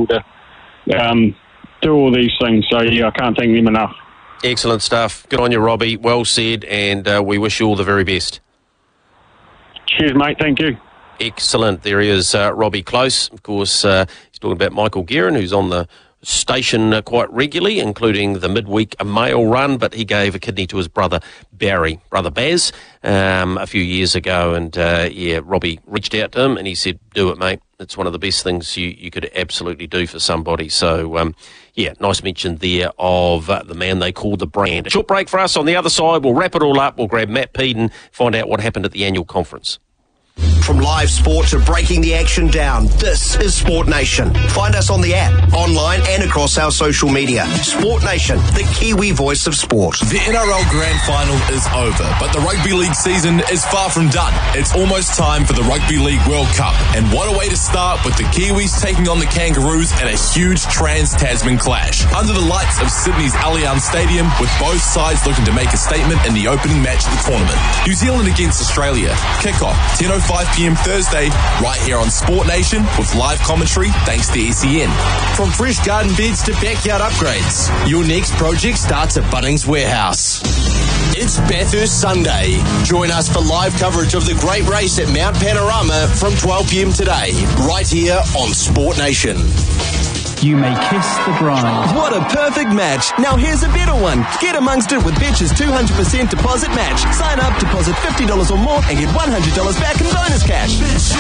able to do all these things. So, yeah, I can't thank them enough. Excellent stuff. Good on you, Robbie. Well said, and we wish you all the very best. Cheers, mate. Thank you. Excellent. There he is, Robbie Close. Of course, he's talking about Michael Guerin, who's on the station quite regularly, including the midweek mail run, but he gave a kidney to his brother Barry, brother Baz, a few years ago, and Robbie reached out to him and he said, do it, mate. It's one of the best things you could absolutely do for somebody. So, nice mention there of the man they call the brand. A short break for us. On the other side, we'll wrap it all up. We'll grab Matt Peden, find out what happened at the annual conference. From live sport to breaking the action down, this is Sport Nation. Find us on the app, online and across our social media. Sport Nation, the Kiwi voice of sport. The NRL Grand Final is over, but the Rugby League season is far from done. It's almost time for the Rugby League World Cup. And what a way to start with the Kiwis taking on the Kangaroos in a huge Trans-Tasman clash. Under the lights of Sydney's Allianz Stadium, with both sides looking to make a statement in the opening match of the tournament. New Zealand against Australia. Kickoff, 10:05pm Thursday, right here on Sport Nation with live commentary thanks to SEN. From fresh garden beds to backyard upgrades, your next project starts at Bunnings Warehouse. It's Bathurst Sunday. Join us for live coverage of the great race at Mount Panorama from 12pm today, right here on Sport Nation. You may kiss the bride. What a perfect match. Now here's a better one. Get amongst it with Betch's 200% deposit match. Sign up, deposit $50 or more and get $100 back in bonus cash.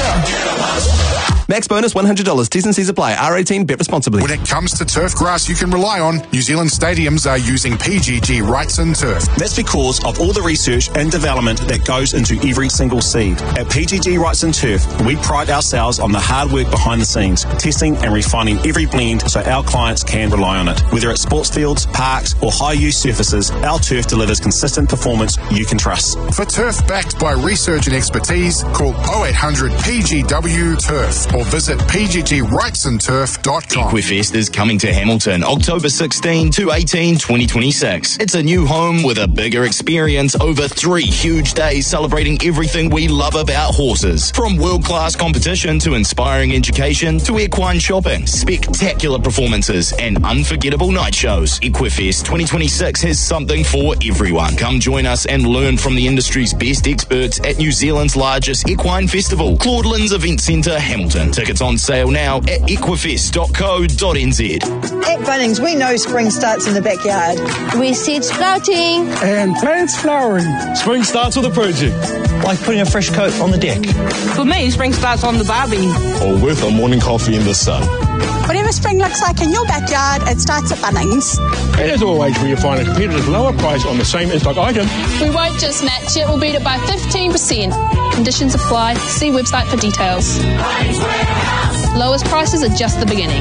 Max bonus $100. T's and C's apply. R18, bet responsibly. When it comes to turf grass you can rely on, New Zealand stadiums are using PGG Wrightson Turf. That's because of all the research and development that goes into every single seed. At PGG Wrightson Turf, we pride ourselves on the hard work behind the scenes, testing and refining every blend so our clients can rely on it. Whether it's sports fields, parks or high-use surfaces, our turf delivers consistent performance you can trust. For turf backed by research and expertise, call 0800 PGW Turf or visit pggwrightsonturf.com. Equifest is coming to Hamilton October 16 to 18, 2026. It's a new home with a bigger experience over 3 huge days celebrating everything we love about horses. From world-class competition to inspiring education to equine shopping, spectacular performances and unforgettable night shows. Equifest 2026 has something for everyone. Come join us and learn from the industry's best experts at New Zealand's largest equine festival, Claudelands Event Centre, Hamilton. Tickets on sale now at equifest.co.nz. At Bunnings, we know spring starts in the backyard. We see sprouting and plants flowering. Spring starts with a project, like putting a fresh coat on the deck. For me, spring starts on the barbie. Or with a morning coffee in the sun. Whatever spring looks like in your backyard, it starts at Bunnings. And as always, where you find a competitive lower price on the same in-stock item. We won't just match it, we'll beat it by 15%. Conditions apply. See website for details. Lowest prices are just the beginning.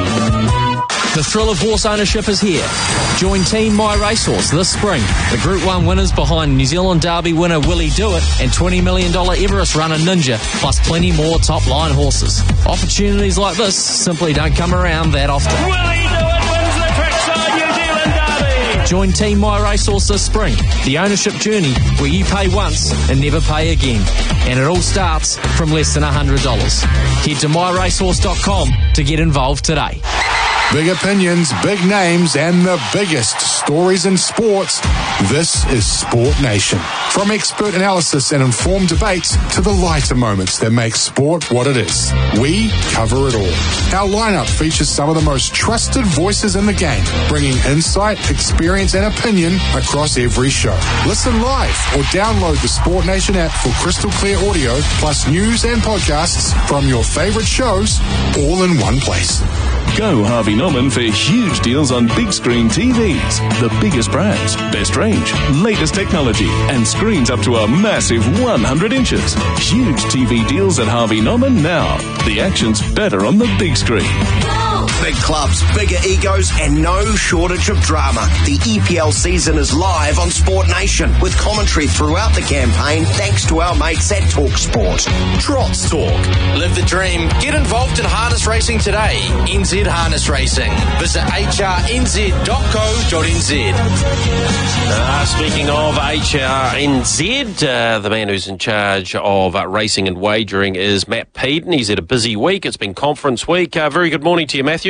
The thrill of horse ownership is here. Join Team My Racehorse this spring. The Group 1 winners behind New Zealand Derby winner Willie Do It and $20 million Everest runner Ninja, plus plenty more top-line horses. Opportunities like this simply don't come around that often. Willie Do It wins the Trackside New Zealand Derby. Join Team My Racehorse this spring. The ownership journey where you pay once and never pay again. And it all starts from less than $100. Head to myracehorse.com to get involved today. Big opinions, big names, and the biggest stories in sports. This is Sport Nation. From expert analysis and informed debates to the lighter moments that make sport what it is, we cover it all. Our lineup features some of the most trusted voices in the game, bringing insight, experience, and opinion across every show. Listen live or download the Sport Nation app for crystal clear audio, plus news and podcasts from your favorite shows, all in one place. Go Harvey Norman for huge deals on big screen TVs. The biggest brands, best range, latest technology, and screens up to a massive 100 inches. Huge TV deals at Harvey Norman now. The action's better on the big screen. Big clubs, bigger egos, and no shortage of drama. The EPL season is live on Sport Nation with commentary throughout the campaign thanks to our mates at Talk Sport. Trots Talk. Live the dream. Get involved in harness racing today. NZ Harness Racing. Visit hrnz.co.nz. Speaking of HRNZ, the man who's in charge of racing and wagering is Matt Peden. He's had a busy week. It's been conference week. Very good morning to you, Matthew.